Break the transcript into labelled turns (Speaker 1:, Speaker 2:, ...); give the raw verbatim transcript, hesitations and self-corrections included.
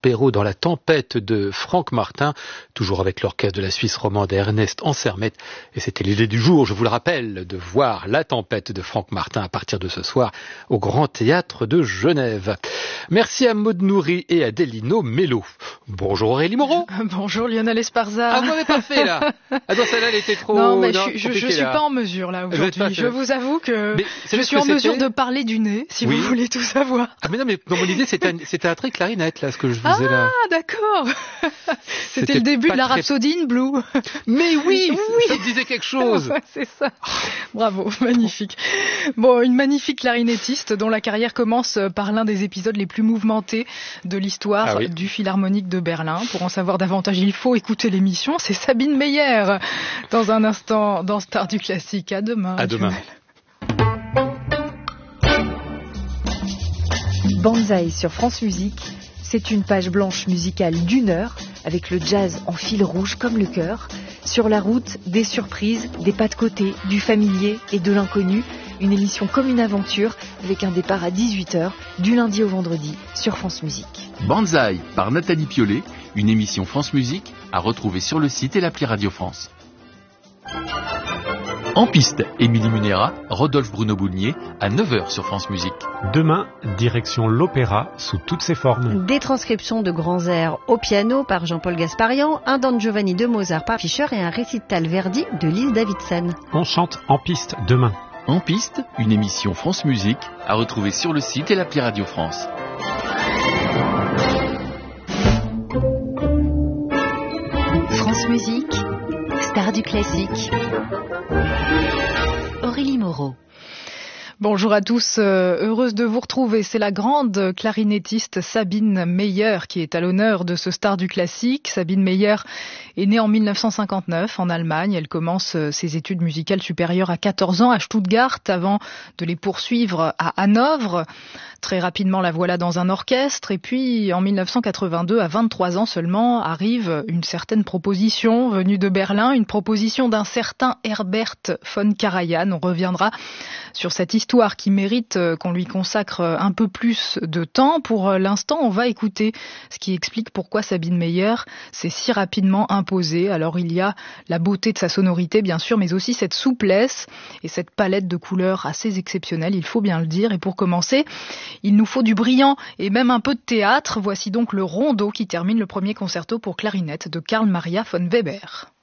Speaker 1: Perrault dans La Tempête de Franck Martin, toujours avec l'orchestre de la Suisse romande Ernest Ansermet. Et c'était l'idée du jour, je vous le rappelle, de voir La Tempête de Franck Martin à partir de ce soir au Grand Théâtre de Genève. Merci à Maud Nourri et à Delino Mello. Bonjour Aurélie Moreau.
Speaker 2: Bonjour Lionel Esparza.
Speaker 1: Ah, vous m'avez pas fait là. Ah non, celle-là elle était trop.
Speaker 2: Non, mais
Speaker 1: non,
Speaker 2: je, je, je suis
Speaker 1: là.
Speaker 2: pas en mesure là aujourd'hui. Je vous avoue que je suis en mesure de parler du nez, si oui. vous voulez tout savoir.
Speaker 1: Ah mais non, mais dans mon idée c'était un, c'était un trait clarinette là, ce que je faisais
Speaker 2: ah,
Speaker 1: là.
Speaker 2: Ah d'accord. C'était, c'était le début de la
Speaker 1: très...
Speaker 2: Rhapsody in Blue.
Speaker 1: Mais oui,
Speaker 2: oui.
Speaker 1: ça me disait quelque chose.
Speaker 2: Ouais, c'est ça. Bravo, magnifique. Bon, une magnifique clarinettiste dont la carrière commence par l'un des épisodes les plus mouvementés de l'histoire ah oui. du Philharmonique de Berlin. Pour en savoir davantage, il faut écouter l'émission. C'est Sabine Meyer. Dans un instant, dans Star du classique. À demain.
Speaker 1: À demain.
Speaker 3: Banzai sur France Musique, c'est une page blanche musicale d'une heure, avec le jazz en fil rouge comme le cœur. Sur la route, des surprises, des pas de côté, du familier et de l'inconnu. Une émission comme une aventure, avec un départ à dix-huit heures, du lundi au vendredi, sur France Musique.
Speaker 4: Banzai par Nathalie Piollet, une émission France Musique à retrouver sur le site et l'appli Radio France. En piste, Émilie Munera, Rodolphe Bruno-Boulnier, à neuf heures sur France Musique.
Speaker 5: Demain, direction l'opéra sous toutes ses formes.
Speaker 6: Des transcriptions de grands airs au piano par Jean-Paul Gasparian, un Don Giovanni de Mozart par Fischer et un récital Verdi de Lise Davidson.
Speaker 5: On chante en piste demain.
Speaker 4: En piste, une émission France Musique à retrouver sur le site et l'appli Radio France.
Speaker 7: France Musique, star du classique. Aurélie Moreau.
Speaker 2: Bonjour à tous, euh, heureuse de vous retrouver. C'est la grande clarinettiste Sabine Meyer qui est à l'honneur de ce star du classique. Sabine Meyer est née en mille neuf cent cinquante-neuf en Allemagne. Elle commence ses études musicales supérieures à quatorze ans à Stuttgart avant de les poursuivre à Hanovre. Très rapidement, la voilà dans un orchestre. Et puis, en mille neuf cent quatre-vingt-deux, à vingt-trois ans seulement, arrive une certaine proposition venue de Berlin, une proposition d'un certain Herbert von Karajan. On reviendra sur cette histoire qui mérite qu'on lui consacre un peu plus de temps. Pour l'instant, on va écouter ce qui explique pourquoi Sabine Meyer s'est si rapidement imposée. Alors, il y a la beauté de sa sonorité, bien sûr, mais aussi cette souplesse et cette palette de couleurs assez exceptionnelle, il faut bien le dire. Et pour commencer, il nous faut du brillant et même un peu de théâtre. Voici donc le rondo qui termine le premier concerto pour clarinette de Carl Maria von Weber.